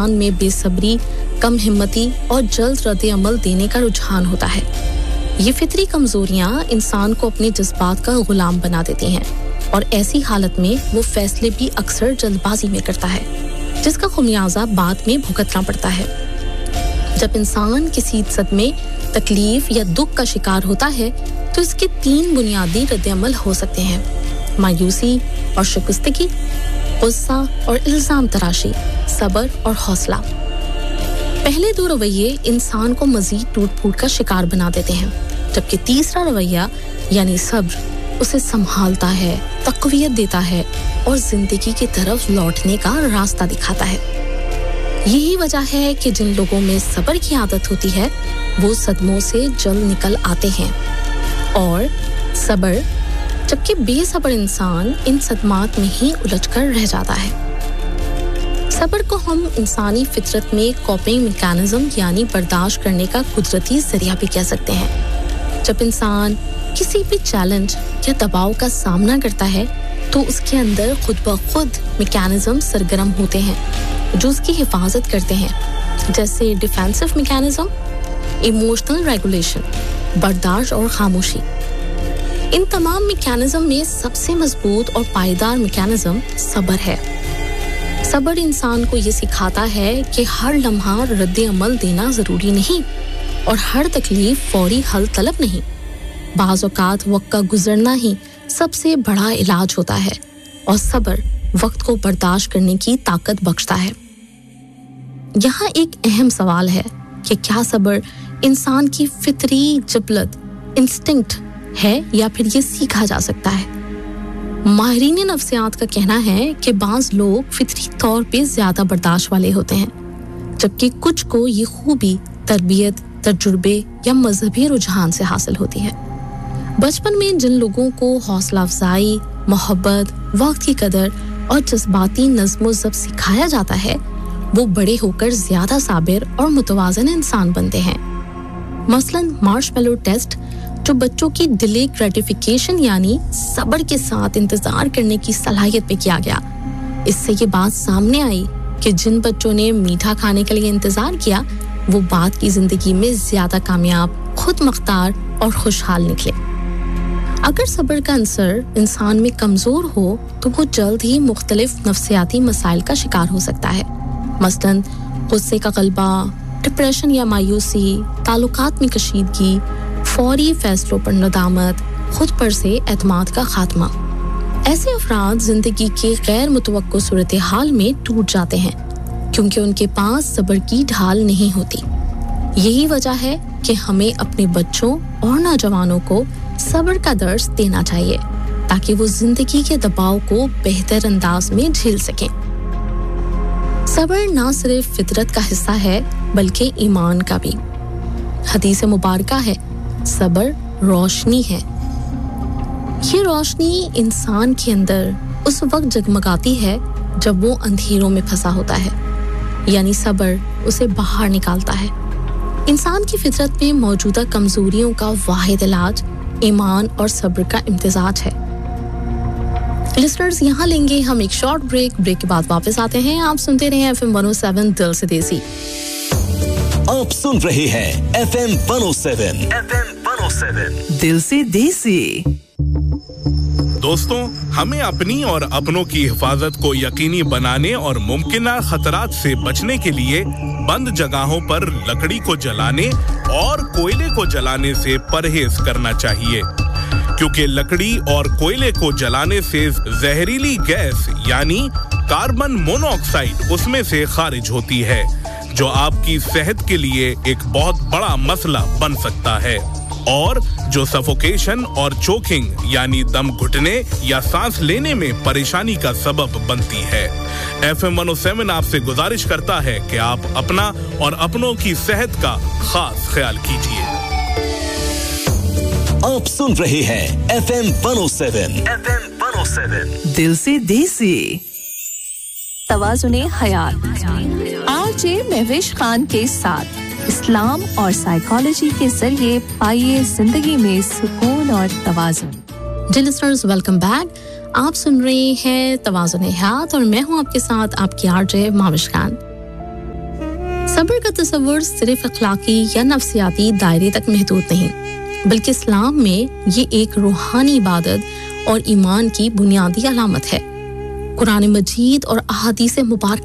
इंसान में बेसब्री, कम हिम्मती और जल्द रद्द अमल देने का रुझान होता है। ये फितरी कमजोरियां इंसान को अपने जज्बात का गुलाम बना देती हैं और ऐसी हालत में वो फैसले भी अक्सर जल्दबाजी में करता है, जिसका खुमियाजा बाद में भुगतना पड़ता है। जब इंसान किसी सदमे, तकलीफ या दुख का शिकार होता है तो इसके 3 बुनियादी रद्द-अमल हो सकते हैं: मायूसी और शिकस्तगी, गुस्सा और इल्जाम तराशी, सब्र और हौसला। पहले 2 रवैये इंसान को मजीद टूट-फूट का शिकार बना देते हैं, जबकि तीसरा रवैया यानी सब्र उसे संभालता है, तक़वियत देता है और जिंदगी की तरफ लौटने का रास्ता दिखाता है। यही वजह है कि जिन लोगों में सब्र की आदत होती है वो सदमों से जल्द निकल आते हैं, और सब्र जबकि बेसब्र इंसान इन सदमात में ही उलझकर रह जाता है। सब्र को हम इंसानी फितरत में कॉपिंग मैकेनिज्म यानी बर्दाश्त करने का कुदरती जरिया भी कह सकते हैं। जब इंसान किसी भी चैलेंज या दबाव का सामना करता है तो उसके अंदर खुद ब खुद मैकेनिज्म सरगर्म होते हैं जो उसकी हिफाजत करते हैं, जैसे डिफेंसिव मैकेनिज्म, इमोशनल रेगुलेशन, बर्दाश्त और खामोशी। इन तमाम मैकेनिज्म में सबसे मजबूत और पायदार मैकेनिज्म सब्र है। सब्र इंसान को ये सिखाता है कि हर लम्हा रद्द अमल देना जरूरी नहीं और हर तकलीफ फौरी हल तलब नहीं। बाज़ औक़ात वक्त का गुजरना ही सबसे बड़ा इलाज होता है और सब्र वक्त को बर्दाश्त करने की ताकत बख्शता है। यहाँ एक अहम सवाल है कि क्या सब्र इंसान की फितरी जबलत, इंस्टिंक्ट है या फिर ये सीखा जा सकता है? माहिरीन नफ्सियात का कहना है कि बाज़ लोग फितरी तौर पे ज्यादा बर्दाश्त वाले होते हैं, जबकि कुछ को ये खूबी तरबियत, तजुर्बे या मजहबी रुझान से हासिल होती है। बचपन में जिन लोगों को हौसला अफजाई, मोहब्बत, वक्त की कदर और जज्बाती नज़्म व ज़ब्त सिखाया जाता है वो बड़े होकर ज्यादा साबिर और मुतवाज़िन इंसान बनते हैं। मसलन मार्शमैलो टेस्ट जो बच्चों की डिले ग्रेटिफिकेशन यानी सब्र के साथ इंतजार करने की सलाहियत पे किया गया, इससे ये बात सामने आई कि जिन बच्चों ने मीठा खाने के लिए इंतजार किया वो बाद की जिंदगी में ज्यादा कामयाब, खुद मुख्तार और खुशहाल निकले। अगर सब्र का अंसर इंसान में कमजोर हो तो वो जल्द ही मुख्तलिफ नफ्सियाती मसाइल का शिकार हो सकता है, मसलन गुस्से का गलबा, डिप्रेशन या मायूसी, ताल्लुकात में कशीदगी, फौरी फैसलों पर नदामत, खुद पर से एतमाद का खात्मा। ऐसे अफराद जिंदगी के गैर मुतवक्को सूरत हाल में टूट जाते हैं क्योंकि उनके पास सब्र की ढाल नहीं होती। यही वजह है कि हमें अपने बच्चों और नौजवानों को सब्र का दर्स देना चाहिए ताकि वो जिंदगी के दबाव को बेहतर अंदाज में झेल सकें। सब्र ना सिर्फ फितरत का हिस्सा है बल्कि ईमान का भी। हदीस मुबारका है, सब्र रोशनी है। ये रोशनी इंसान के अंदर उस वक्त जगमगाती है जब वो अंधेरों में फंसा होता है, यानी सब्र उसे बाहर निकालता है। इंसान की फितरत में मौजूदा कमजोरियों का वाहिद इलाज ईमान और सब्र का इम्तिजाज है। लिसनर्स, यहाँ लेंगे हम एक शॉर्ट ब्रेक के बाद वापस आते हैं। आप सुनते रहे FM 107 दिल से देसी। आप सुन रहे हैं FM 107 दिल से देसी। दोस्तों, हमें अपनी और अपनों की हिफाजत को यकीनी बनाने और मुमकिना खतरात से बचने के लिए बंद जगहों पर लकड़ी को जलाने और कोयले को जलाने से परहेज करना चाहिए, क्योंकि लकड़ी और कोयले को जलाने से जहरीली गैस यानी कार्बन मोनोऑक्साइड उसमें से खारिज होती है, जो आपकी सेहत के लिए एक बहुत बड़ा मसला बन सकता है और जो सफोकेशन और चोकिंग यानी दम घुटने या सांस लेने में परेशानी का सबब बनती है। FM 107 आपसे गुजारिश करता है कि आप अपना और अपनों की सेहत का खास ख्याल कीजिए। आप सुन रहे हैं FM 107 दिल से देसी। तवाज़ुने हयात आरजे महविश खान के साथ इस्लाम और साइकोलॉजी के जरिए पाइए जिंदगी में सुकून और तवाज़ुन। जी लिसनर्स, वेलकम बैक। आप सुन रहे हैं तवाज़ुन हयात और मैं हूं आपके साथ आपकी आरजे महविश खान। صبر کا تصور صرف اخلاقی یا نفسیاتی دائرے تک محدود نہیں بلکہ اسلام میں یہ ایک روحانی عبادت اور ایمان کی بنیادی علامت ہے۔ قرآن مجید اور احادیث مبارکہ